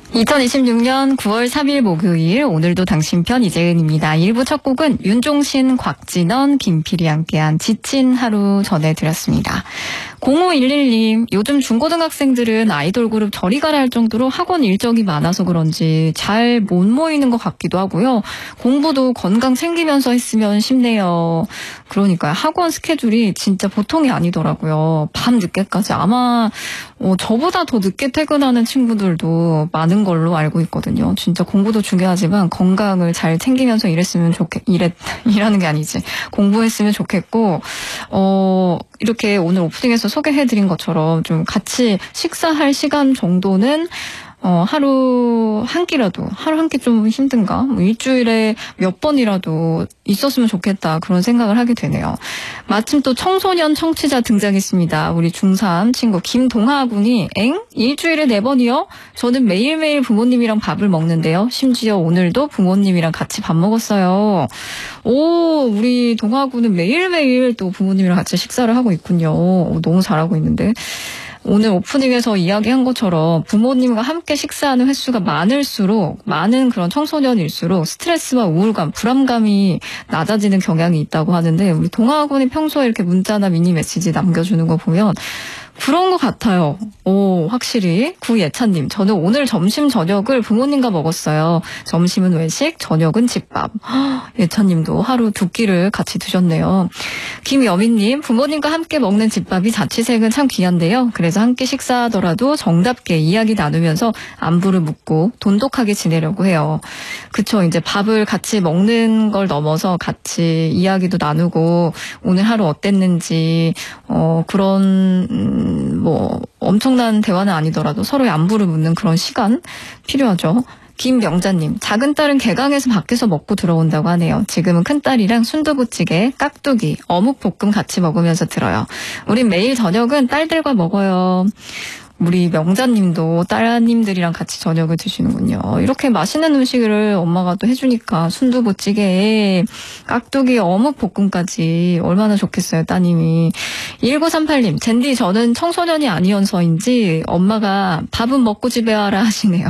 2026년 9월 3일 목요일, 오늘도 당신 편 이재은입니다. 1부 첫 곡은 윤종신, 곽진원, 김필이 함께한 지친 하루 전해드렸습니다. 0511님, 요즘 중고등학생들은 아이돌 그룹 저리 가라 할 정도로 학원 일정이 많아서 그런지 잘 못 모이는 것 같기도 하고요. 공부도 건강 챙기면서 했으면 싶네요. 그러니까요. 학원 스케줄이 진짜 보통이 아니더라고요. 밤 늦게까지 아마 저보다 더 늦게 퇴근하는 친구들도 많은 걸로 알고 있거든요. 진짜 공부도 중요하지만 건강을 잘 챙기면서 일하는 게 아니지. 공부했으면 좋겠고, 이렇게 오늘 오프닝에서 소개해드린 것처럼 좀 같이 식사할 시간 정도는 하루 한 끼 좀 힘든가? 일주일에 몇 번이라도 있었으면 좋겠다. 그런 생각을 하게 되네요. 마침 또 청소년 청취자 등장했습니다. 우리 중3 친구 김동하 군이 일주일에 4번이요? 저는 매일매일 부모님이랑 밥을 먹는데요. 심지어 오늘도 부모님이랑 같이 밥 먹었어요. 우리 동하 군은 매일매일 또 부모님이랑 같이 식사를 하고 있군요. 너무 잘하고 있는데. 오늘 오프닝에서 이야기한 것처럼 부모님과 함께 식사하는 횟수가 많은 그런 청소년일수록 스트레스와 우울감, 불안감이 낮아지는 경향이 있다고 하는데, 우리 동아군이 평소에 이렇게 문자나 미니 메시지 남겨주는 거 보면 그런 것 같아요. 확실히. 구예찬님, 저는 오늘 점심 저녁을 부모님과 먹었어요. 점심은 외식, 저녁은 집밥. 예찬님도 하루 2끼를 같이 드셨네요. 김여민님, 부모님과 함께 먹는 집밥이 자취생은 참 귀한데요. 그래서 함께 식사하더라도 정답게 이야기 나누면서 안부를 묻고 돈독하게 지내려고 해요. 그쵸. 이제 밥을 같이 먹는 걸 넘어서 같이 이야기도 나누고 오늘 하루 어땠는지 그런 엄청난 대화는 아니더라도 서로의 안부를 묻는 그런 시간 필요하죠. 김명자님, 작은 딸은 개강해서 밖에서 먹고 들어온다고 하네요. 지금은 큰딸이랑 순두부찌개, 깍두기, 어묵볶음 같이 먹으면서 들어요. 우린 매일 저녁은 딸들과 먹어요. 우리 명자님도 따님들이랑 같이 저녁을 드시는군요. 이렇게 맛있는 음식을 엄마가 또 해주니까 순두부찌개에 깍두기, 어묵볶음까지 얼마나 좋겠어요, 따님이. 1938님, 젠디 저는 청소년이 아니어서인지 엄마가 밥은 먹고 집에 와라 하시네요.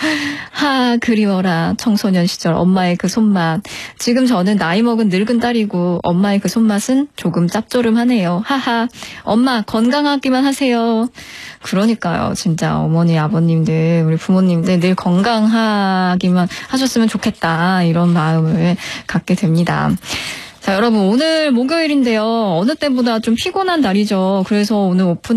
그리워라 청소년 시절 엄마의 그 손맛. 지금 저는 나이 먹은 늙은 딸이고 엄마의 그 손맛은 조금 짭조름하네요. 엄마 건강하기만 하세요. 그러니까요. 진짜 어머니 아버님들 우리 부모님들 늘 건강하기만 하셨으면 좋겠다. 이런 마음을 갖게 됩니다. 자, 여러분 오늘 목요일인데요. 어느 때보다 좀 피곤한 날이죠. 그래서 오늘 오픈